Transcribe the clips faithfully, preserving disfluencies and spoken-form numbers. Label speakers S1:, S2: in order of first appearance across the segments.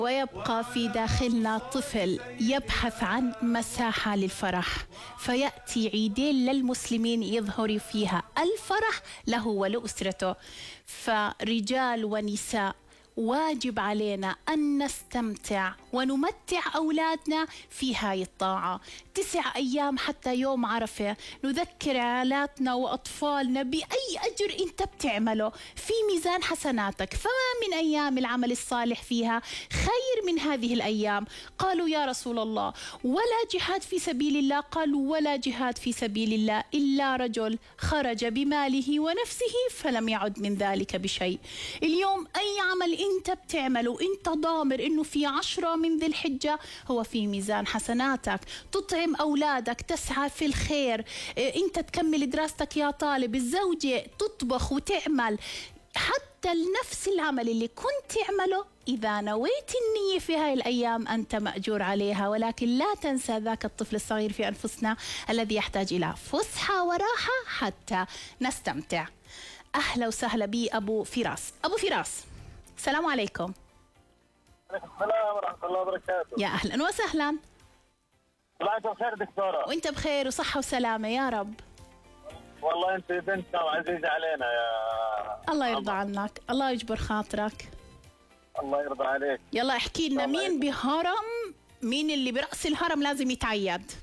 S1: ويبقى في داخلنا طفل يبحث عن مساحة للفرح، فيأتي عيدين للمسلمين يظهر فيها الفرح له ولأسرته. فرجال ونساء واجب علينا أن نستمتع ونمتع أولادنا في هاي الطاعة. تسع أيام حتى يوم عرفة نذكر عائلاتنا وأطفالنا بأي أجر أنت بتعمله في ميزان حسناتك، فما من أيام العمل الصالح فيها خير من هذه الأيام. قالوا يا رسول الله ولا جهاد في سبيل الله؟ قالوا ولا جهاد في سبيل الله إلا رجل خرج بماله ونفسه فلم يعد من ذلك بشيء. اليوم أي عمل أنت بتعمله أنت ضامر أنه في عشرة من ذي الحجة هو في ميزان حسناتك. تطعم أولادك، تسعى في الخير، أنت تكمل دراستك يا طالب، الزوجة تطبخ وتعمل، حتى نفس العمل اللي كنت تعمله إذا نويت النية في هاي الأيام أنت مأجور عليها. ولكن لا تنسى ذاك الطفل الصغير في أنفسنا الذي يحتاج إلى فسحة وراحة حتى نستمتع. أهلا وسهلا بي أبو فراس. أبو فراس السلام عليكم.
S2: السلام ورحمة الله وبركاته.
S1: يا أهلا وسهلا.
S2: الله أنت بخير دكتورة.
S1: وأنت بخير وصحة وسلامة يا رب.
S2: والله أنت بنتنا وعزيزة علينا يا
S1: الله يرضى عنك، الله يجبر خاطرك.
S2: الله يرضى عليك.
S1: يلا احكي لنا مين بهرم، مين اللي برأس الهرم لازم يتعيد؟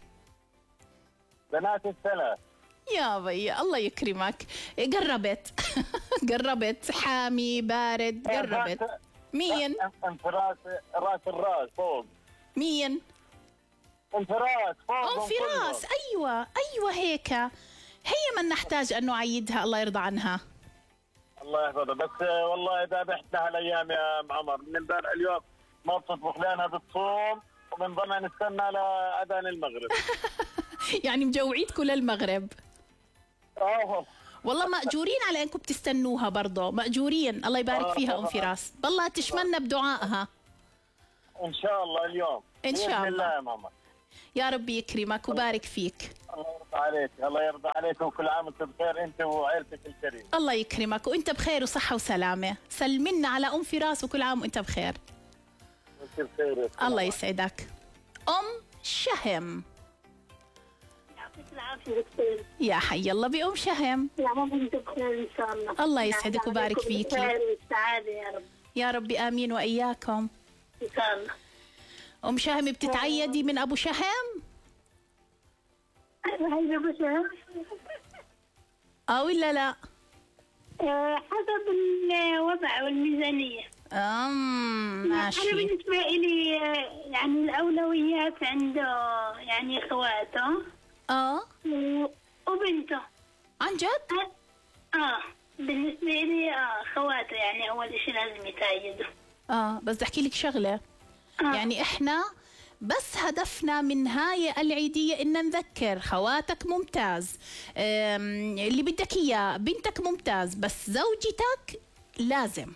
S2: بنات الثلاث.
S1: يا بي الله يكرمك. قربت قربت، حامي بارد قربت. مين؟
S2: انت راس راس الراس فوق.
S1: مين؟
S2: انت راس فوق.
S1: ام فراس. ايوه ايوه هيك هي من نحتاج ان نعيدها. الله يرضى عنها.
S2: الله يحفظها. بس والله اذا بحنا هالايام يا ام عمر من امبارح اليوم ما بتطبخ لانها بتصوم ومن ضمن نستنى لاذان المغرب.
S1: يعني مجوعيتكم للمغرب.
S2: اه
S1: والله مأجورين على انكم بتستنوها برضه، مأجورين. الله يبارك فيها ام فراس، بالله تشملنا بدعائها
S2: ان شاء الله اليوم
S1: ان شاء الله.
S2: الله يا ماما.
S1: يا ربي يكرمك وبارك فيك.
S2: الله يرضى عليك. الله يرضى عليك وكل عام وانت بخير انت وعائلتك الكريمه.
S1: الله يكرمك وانت بخير وصحه وسلامه. سلمنا على ام فراس وكل عام وانت بخير.
S2: وانت بخير.
S1: الله يسعدك. ام شهم.
S3: يعطيك العافيه دكتور.
S1: يا حي الله بأم شهم.
S3: يا ماما انت بخير ان شاء الله.
S1: الله يسعدك وبارك فيكي.
S3: بالخير والسعاده يا رب.
S1: يا ربي امين واياكم
S3: ان شاء الله.
S1: ام شهم بتتعيدي من ابو شهم؟
S3: ايوه هي ابو شهم.
S1: اه ولا لا؟
S3: أه حسب الوضع والميزانيه.
S1: امم ماشي.
S3: انا بالنسبه لي يعني الاولويات عنده يعني اخواته
S1: اه
S3: وبنته.
S1: عن جد؟
S3: اه بالنسبه لي اه اخواته يعني اول شيء لازم يتعيدوا.
S1: اه بس بدي احكي لك شغله.
S3: آه.
S1: يعني احنا بس هدفنا من هاي العيدية إن نذكر خواتك ممتاز، اللي بدك إياه بنتك ممتاز، بس زوجتك لازم.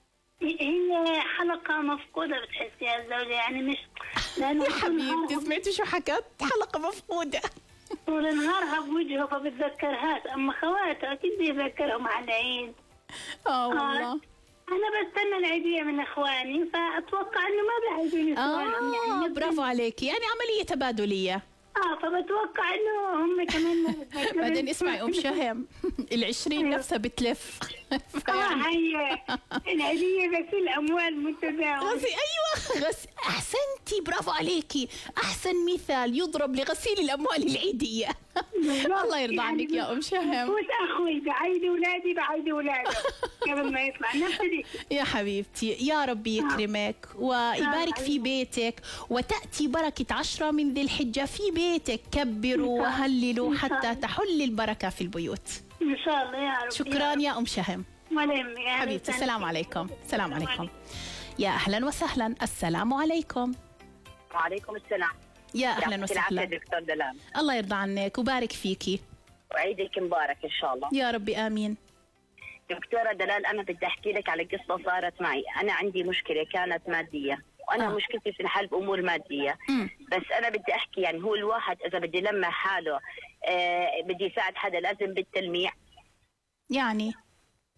S3: هي حلقة مفقودة بتحسيها الزوجة يعني مش
S1: يا حبيبتي سمعتي شو حكت؟ حلقة مفقودة
S3: طول نهارها بوجهه فبتذكرهاش، أما خواتها أكيد بيذكرهم على العيد.
S1: آه والله.
S3: أنا بستنى العيدية من إخواني فأتوقع إنه ما بيعيدوني إخوانهم.
S1: آه
S3: يعني
S1: برافو عليكي، يعني عملية تبادلية.
S3: اه فبتوقع انه هم كمان
S1: بعدين اسمعي ام شهم العشرين نفسها بتلف.
S3: اه هي العيدية غسيل اموال متداول.
S1: غسيل ايوه غسيل. احسنتي برافو عليكي، احسن مثال يضرب لغسيل الاموال العيدية. الله يرضى عنك يا ام شهم.
S3: فوت اخوي بعيد اولادي بعيد اولاده قبل ما يطلع نفسي.
S1: يا حبيبتي يا ربي يكرمك ويبارك في بيتك، وتأتي بركة عشرة من ذي الحجة في بيتك. كبروا وهللوا حتى تحل البركة في البيوت
S3: ان شاء الله يا رب.
S1: شكرا يا ام شهم حبيبتي. السلام عليكم. السلام عليكم. يا اهلا وسهلا. السلام عليكم.
S4: وعليكم السلام.
S1: يا اهلا وسهلا
S4: دكتور دلال.
S1: الله يرضى عنك وبارك فيكي
S4: وعيدك مبارك ان شاء الله.
S1: يا ربي امين.
S4: دكتورة دلال انا بدي احكي لك على قصة صارت معي. انا عندي مشكلة كانت مادية وانا آه. مشكلتي في الحل بامور مادية. م. بس انا بدي احكي يعني هو الواحد اذا بدي يلمع حاله آه بدي يساعد حدا لازم بالتلميع.
S1: يعني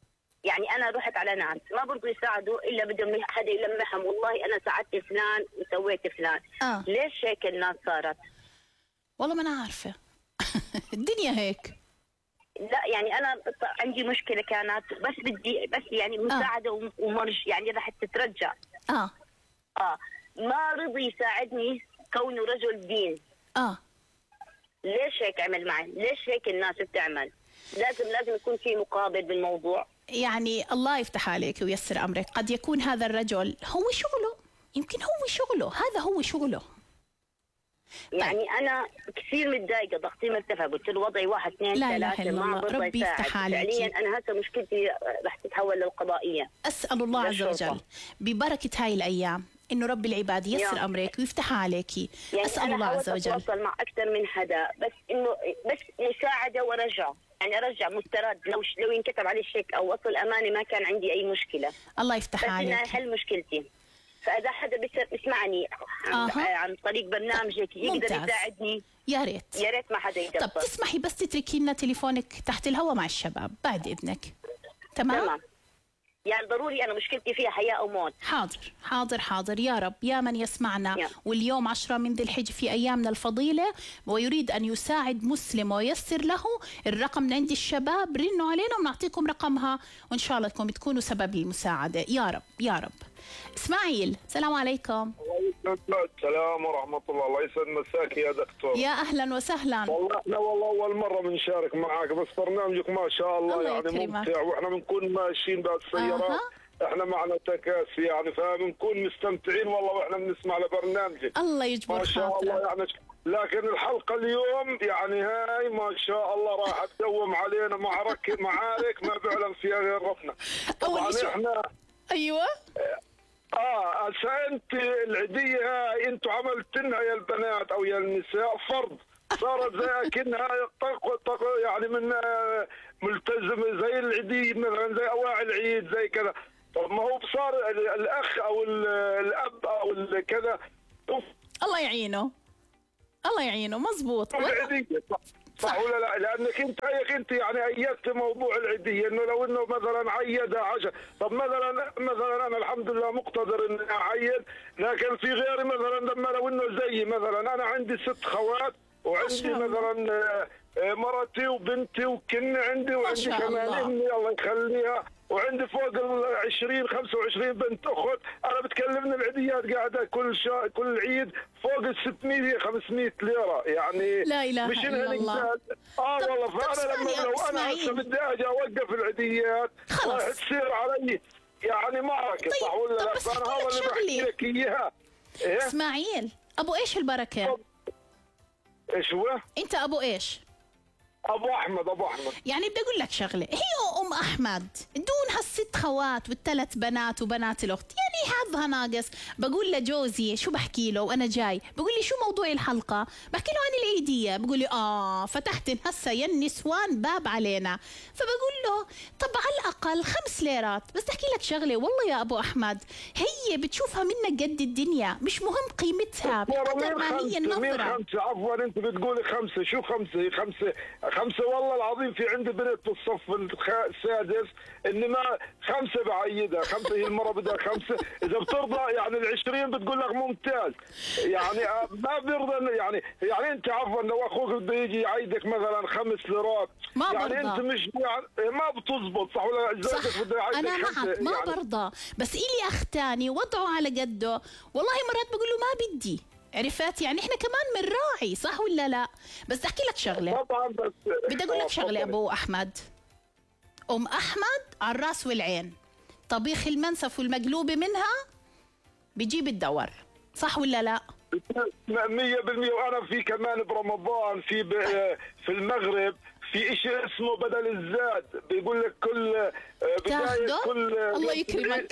S4: يعني انا رحت على ناس ما برضوا يساعدوا الا بدهم حدا يلمحهم، والله انا ساعدت فلان وسويت فلان.
S1: آه.
S4: ليش هيك الناس صارت؟
S1: والله ما انا عارفه. الدنيا هيك.
S4: لا يعني انا عندي مشكله كانت بس بدي بس يعني مساعده آه. ومرج يعني رح تترجع.
S1: اه
S4: اه ما رضي يساعدني كونه رجل دين.
S1: اه
S4: ليش هيك عمل معي؟ ليش هيك الناس بتعمل؟ لازم لازم يكون في مقابل بالموضوع.
S1: يعني الله يفتح عليك وييسر امرك، قد يكون هذا الرجل هو شغله، يمكن هو شغله، هذا هو شغله.
S4: يعني طيب. انا كثير متضايقه، ضغطي مرتفع، قلت له وضعي واحد اثنين ثلاثه ما برضى يساعد. فعليا انا هسه مشكلتي رح تتحول للقضائيه.
S1: اسال الله عز وجل ببركه هاي الايام انه رب العباد ييسر امرك ويفتح عليكي.
S4: يعني
S1: اسال الله عز وجل.
S4: انا اتواصل مع اكثر من حدا بس انه بس مساعده ورجعه، يعني ارجع مسترد. لو لو ينكتب عليه شيك او وصل اماني ما كان عندي اي مشكله.
S1: الله يفتح عليك.
S4: بس حل مشكلتي. فاذا حدا بيسمعني عن, عن طريق برنامجك يقدر يساعدني
S1: يا ريت
S4: يا ريت ما حدا يقصر.
S1: طب تسمحي بس تتركي لنا تليفونك تحت الهواء مع الشباب بعد اذنك. تمام
S4: تمام. يعني ضروري أنا مشكلتي فيها حياة أو موت.
S1: حاضر حاضر حاضر يا رب. يا من يسمعنا يا. واليوم عشرة من ذي الحجة في أيامنا الفضيلة ويريد أن يساعد مسلم ويسر له، الرقم من عند الشباب رنوا علينا ونعطيكم رقمها وإن شاء الله تكونوا بتكونوا سبب للمساعدة. يا رب يا رب. إسماعيل السلام عليكم.
S5: السلام ورحمة الله. الله يسعد مساك يا دكتور.
S1: يا أهلا وسهلا.
S5: والله احنا والله أول مرة بنشارك معك، بس برنامجك ما شاء الله, الله يعني يكرمك. ممتع، واحنا بنكون ماشيين بالسيارات آه. احنا معنا تكاسي يعني فبنكون مستمتعين والله واحنا بنسمع لبرنامجك.
S1: الله يجبر
S5: ما شاء
S1: خاطرك.
S5: الله يعني. لكن الحلقة اليوم يعني هاي ما شاء الله راح تدوم علينا معركة معارك ما بيعلم فيها غير ربنا. طبعا احنا
S1: ايوه
S5: اه هسه انت العيديه هاي انتم عملتنها يا البنات او يا النساء فرض، صارت زي كأنها طق طق يعني من ملتزمه زي العيديه مثلا زي اواعي العيد زي كذا. طب ما هو صار الاخ او الاب او كذا.
S1: الله يعينه الله يعينه مزبوط.
S5: صح ولا لا؟ لانك انت هيك انت يعني ايدت موضوع العيديه انه لو انه مثلا عيدها عشر، طب مثلا مثلا انا الحمد لله مقتدر اني اعيد، لكن في غيري مثلا لما لو انه زيي مثلا انا عندي ست خوات وعندي مثلا مرتي وبنتي وكن عندي وعندي كمان امي الله يخليها وعندي فوق ال عشرين خمسة وعشرين بنت اخت. انا بتكلمني العيديات قاعده كل شا... كل عيد فوق ال ستمية خمسمية ليره يعني.
S1: لا اله
S5: مش
S1: الا الله.
S5: اه والله فانا لما لو انا هسه بدي اجي اوقف العيديات راح تصير علي يعني معركه. صح ولا لا؟ فانا هذا اللي بحكي لك اياها.
S1: إيه؟ اسماعيل ابو ايش البركه؟
S5: ايش هو؟
S1: انت ابو ايش؟
S5: ابو احمد. ابو احمد
S1: يعني بدي اقول لك شغله، هي ام احمد دون هالست خوات والثلاث بنات وبنات الاخت يعني حظها ناقص. بقول لجوزي شو بحكي له وانا جاي، بقول لي شو موضوع الحلقه؟ بحكي له عن العيديه، بقول لي اه فتحت هسه يا النسوان باب علينا. فبقول له طب على الاقل خمس ليرات. بس احكي لك شغله والله يا ابو احمد، هي بتشوفها منك قد الدنيا، مش مهم قيمتها بقدر ما هي النظره.
S5: مين خمسه؟ عفوا انت بتقولي خمسه، شو خمسه؟ خمسه خمسة والله العظيم في عندي بنت بالصف السادس انما خمسة بعيدها، خمسة هي المرة بدها خمسة، إذا بترضى يعني العشرين بتقول لك ممتاز، يعني ما بيرضى يعني يعني أنت عفوا لو أخوك بده يجي يعيدك مثلا خمس ليرات
S1: ما
S5: يعني
S1: برضى.
S5: أنت مش يعني ما بتزبط. صح ولا
S1: صح؟
S5: بده يعيدك
S1: أنا معك ما يعني. برضى، بس إلي أخ تاني وضعه على قده، والله مرات بقول له ما بدي، عرفت يعني احنا كمان بنراعي. صح ولا لا؟ بس احكي لك شغله
S5: طبعا. بس
S1: بدي اقول لك شغله ابو احمد، ام احمد على الراس والعين، طبيخ المنسف والمقلوبه منها بيجيب الدور. صح ولا لا؟
S5: مية بالمية. وانا في كمان برمضان في ب... في المغرب في شيء اسمه بدل الزاد، بيقول لك كل بدايه كل
S1: الله يكرمك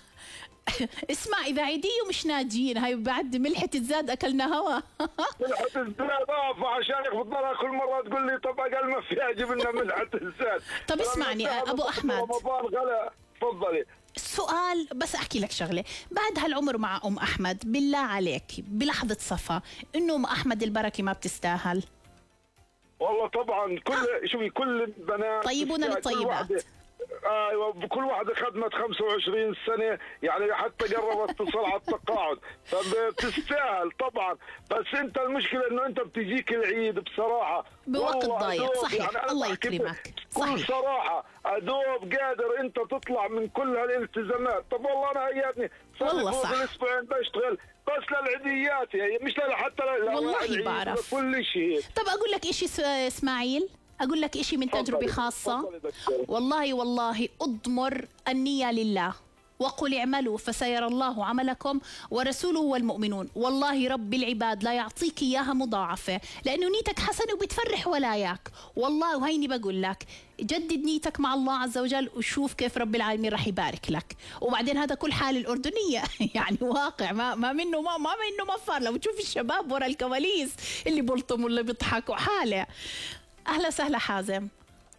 S1: اسمع اذا عيديه ومش ناجين هاي بعد ملحه الزاد اكلنا هوا.
S5: ملحه الزاد اه فعشان بتضلها كل مره تقول لي طب اقل ما فيها جيب لنا ملحه الزاد.
S1: طب اسمعني ابو احمد،
S5: رمضان غلا. تفضلي.
S1: السؤال بس احكي لك شغله، بعد هالعمر مع ام احمد بالله عليك بلحظه صفا انه ام احمد البركه ما بتستاهل؟
S5: والله طبعا كل شوفي كل البنات
S1: طيبون للطيبات.
S5: ايوه كل واحده خدمت خمسة وعشرين سنه، يعني حتى قربت تصل على التقاعد، فبتستاهل طبعا. بس انت المشكله انه انت بتجيك العيد بصراحه
S1: بوقت ضيق. صحيح،
S5: يعني
S1: الله يكرمك.
S5: صحيح. بكل صراحه ادوب قادر انت تطلع من كل هالالتزامات. طب والله انا هياتني
S1: والله صح
S5: بالاسبوعين بشتغل بس للعيديات، يعني مش حتى
S1: والله بعرف
S5: كل شيء.
S1: طب اقول لك شيء اسماعيل، أقول لك إشي من تجربة خاصة. والله والله أضمر النية لله، وقل اعملوا فسيرى الله عملكم ورسوله والمؤمنون. والله رب العباد لا يعطيك إياها مضاعفة، لأنه نيتك حسنة وبتفرح ولاياك. والله وهيني بقول لك جدد نيتك مع الله عز وجل وشوف كيف رب العالمين راح يبارك لك. وبعدين هذا كل حال الأردنية يعني واقع ما ما منه ما ما منه مفر. لو تشوف الشباب ورا الكواليس اللي بلطم واللي بيضحكوا حالة. أهلا وسهلا حازم.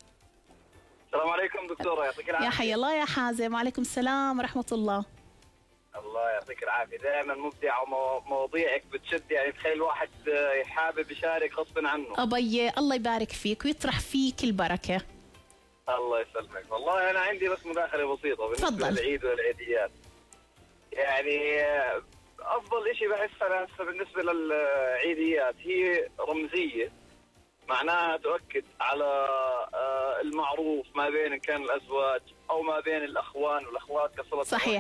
S6: السلام عليكم دكتورة، يعطيك العافية.
S1: يا حي الله يا حازم. وعليكم السلام ورحمة الله.
S6: الله يعطيك العافية، دائما مبدع ومواضيعك بتشد، يعني تخيل الواحد حابب يشارك غصبا عنه.
S1: أبي الله يبارك فيك ويطرح فيك البركة.
S6: الله يسلمك. والله أنا عندي بس مداخلة بسيطة بالنسبة
S1: فضل.
S6: للعيد والعيديات. يعني أفضل إشي بحس أنا هسه بالنسبة للعيديات هي رمزية، معناها تؤكد على المعروف ما بين إن كان الأزواج أو ما بين الأخوان والأخوات كصلة.
S1: صحيح.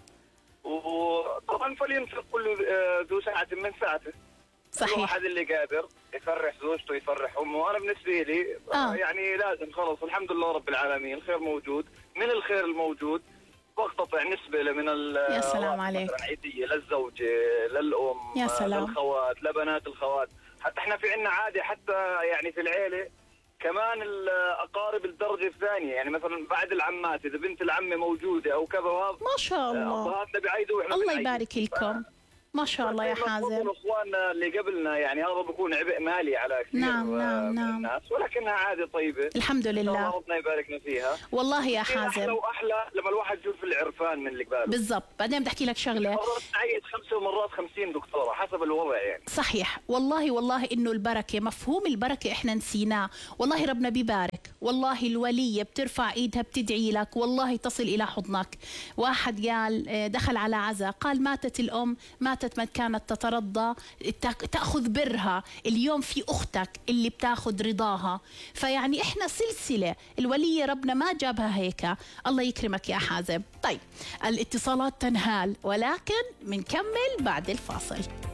S6: وطبعا فلينفق كل ذو ساعة من ساعته.
S1: صحيح.
S6: الواحد اللي قادر يفرح زوجته يفرح أمه. وأنا بالنسبة لي
S1: آه.
S6: يعني لازم خلص الحمد لله رب العالمين الخير موجود، من الخير الموجود واقتطع نسبة من
S1: يا سلام عليك.
S6: مثلا عيدية للزوجة للأم
S1: يا سلام.
S6: للخوات لبنات الخوات. حتى احنا في عنا عادة حتى يعني في العيلة كمان الأقارب الدرجة الثانية، يعني مثلا بعد العمات إذا بنت العمة موجودة أو كذا وهذا
S1: ما شاء الله.
S6: أبهاتنا بيعيدوا وإحنا
S1: الله
S6: بنعيد.
S1: يبارك لكم. ما شاء الله يا حازم.
S6: اخواننا اللي قبلنا يعني هذا بيكون عبء مالي على كثير
S1: نعم نعم
S6: من
S1: نعم.
S6: الناس، ولكنها عادة طيبة
S1: الحمد لله.
S6: ربنا يباركنا فيها.
S1: والله يا
S6: احلى
S1: حازم
S6: واحلى لما الواحد يشوف العرفان من اللي قباله.
S1: بالضبط. بعدين بدي احكي لك شغله.
S6: مرات تعيد خمسه ومرات خمسين دكتوره حسب الوضع يعني.
S1: صحيح. والله والله انه البركه، مفهوم البركه احنا نسيناه. والله ربنا بيبارك. والله الوليه بترفع ايدها بتدعي لك، والله تصل الى حضنك. واحد قال دخل على عزا قال ماتت الام، ماتت من كانت تترضى تاخذ برها، اليوم في اختك اللي بتاخذ رضاها. فيعني احنا سلسله، الوليه ربنا ما جابها هيك. الله يكرمك يا حازم. طيب الاتصالات تنهال ولكن بنكمل بعد الفاصل.